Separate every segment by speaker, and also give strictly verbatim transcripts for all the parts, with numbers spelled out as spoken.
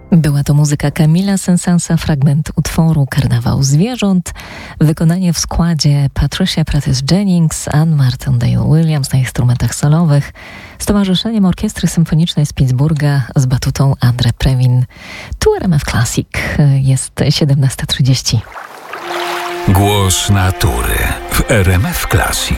Speaker 1: Była to muzyka Kamila Saint-Saënsa, fragment utworu Karnawał Zwierząt, wykonanie w składzie Patricia Prentice-Jennings, Ann Martindale-Williams na instrumentach solowych, z Towarzyszeniem Orkiestry Symfonicznej z Pittsburgha z batutą Andre Previn. Tu R M F Classic, jest siedemnasta trzydzieści.
Speaker 2: Głos natury w R M F Classic.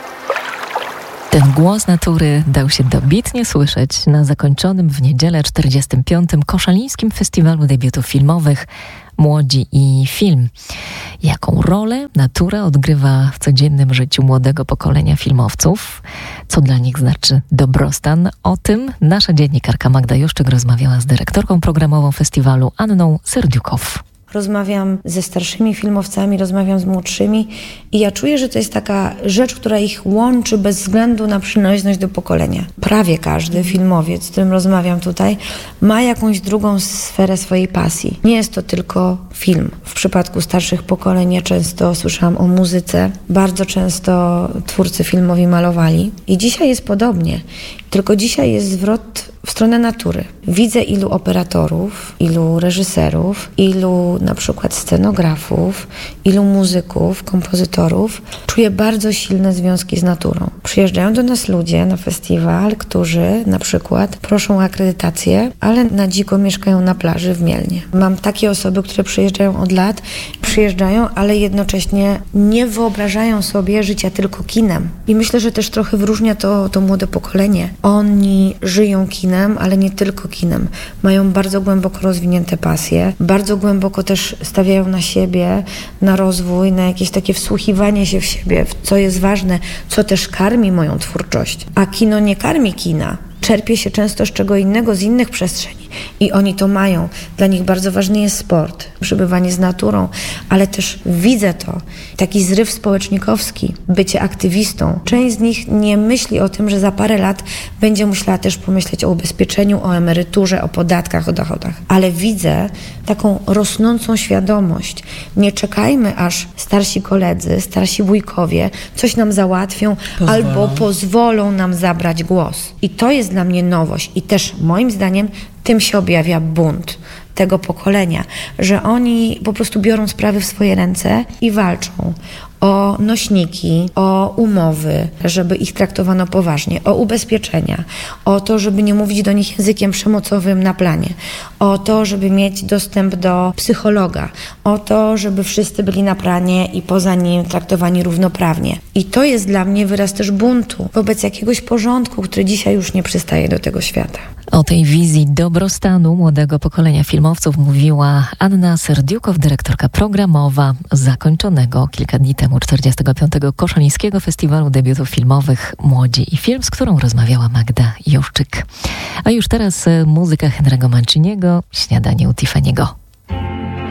Speaker 1: Ten głos natury dał się dobitnie słyszeć na zakończonym w niedzielę czterdziestym piątym Koszalińskim Festiwalu Debiutów Filmowych Młodzi i Film. Jaką rolę natura odgrywa w codziennym życiu młodego pokolenia filmowców? Co dla nich znaczy dobrostan? O tym nasza dziennikarka Magda Juszczyk rozmawiała z dyrektorką programową festiwalu Anną Serdiukow.
Speaker 3: Rozmawiam ze starszymi filmowcami, rozmawiam z młodszymi i ja czuję, że to jest taka rzecz, która ich łączy bez względu na przynależność do pokolenia. Prawie każdy filmowiec, z którym rozmawiam tutaj, ma jakąś drugą sferę swojej pasji. Nie jest to tylko film. W przypadku starszych pokoleń ja często słyszałam o muzyce, bardzo często twórcy filmowi malowali i dzisiaj jest podobnie. Tylko dzisiaj jest zwrot w stronę natury. Widzę ilu operatorów, ilu reżyserów, ilu na przykład scenografów, ilu muzyków, kompozytorów. Czuję bardzo silne związki z naturą. Przyjeżdżają do nas ludzie na festiwal, którzy na przykład proszą o akredytację, ale na dziko mieszkają na plaży w Mielnie. Mam takie osoby, które przyjeżdżają od lat, przyjeżdżają, ale jednocześnie nie wyobrażają sobie życia tylko kinem. I myślę, że też trochę wyróżnia to, to młode pokolenie. Oni żyją kinem, ale nie tylko kinem. Mają bardzo głęboko rozwinięte pasje, bardzo głęboko też stawiają na siebie, na rozwój, na jakieś takie wsłuchiwanie się w siebie, co jest ważne, co też karmi moją twórczość. A kino nie karmi kina. Czerpie się często z czego innego, z innych przestrzeni. I oni to mają. Dla nich bardzo ważny jest sport, przebywanie z naturą, ale też widzę to. Taki zryw społecznikowski, bycie aktywistą. Część z nich nie myśli o tym, że za parę lat będzie musiała też pomyśleć o ubezpieczeniu, o emeryturze, o podatkach, o dochodach. Ale widzę taką rosnącą świadomość. Nie czekajmy, aż starsi koledzy, starsi wujkowie coś nam załatwią pozwolą. Albo pozwolą nam zabrać głos. I to jest dla mnie nowość. I też moim zdaniem tym się objawia bunt tego pokolenia, że oni po prostu biorą sprawy w swoje ręce i walczą o nośniki, o umowy, żeby ich traktowano poważnie, o ubezpieczenia, o to, żeby nie mówić do nich językiem przemocowym na planie, o to, żeby mieć dostęp do psychologa, o to, żeby wszyscy byli na planie i poza nim traktowani równoprawnie. I to jest dla mnie wyraz też buntu wobec jakiegoś porządku, który dzisiaj już nie przystaje do tego świata.
Speaker 1: O tej wizji dobrostanu młodego pokolenia filmowców mówiła Anna Serdiukow, dyrektorka programowa zakończonego kilka dni temu czterdziestego piątego Koszalińskiego Festiwalu Debiutów Filmowych Młodzi i Film, z którą rozmawiała Magda Juszczyk. A już teraz muzyka Henry'ego Manciniego, Śniadanie u Tiffany'ego.